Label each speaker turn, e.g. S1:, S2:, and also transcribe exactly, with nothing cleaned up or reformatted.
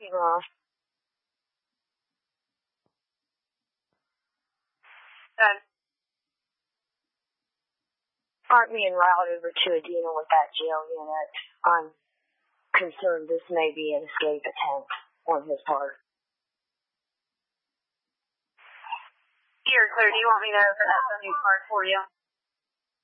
S1: Hey, Ross. Uh, aren't being routed over to Adina with that jail unit. I'm concerned this may be an escape attempt on his part.
S2: Here, Claire, do you want me to open up a new card for you?